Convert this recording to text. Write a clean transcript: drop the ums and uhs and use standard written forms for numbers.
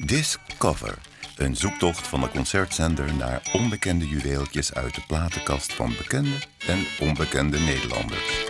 Discover. Een zoektocht van de concertzender naar onbekende juweeltjes uit de platenkast van bekende en onbekende Nederlanders.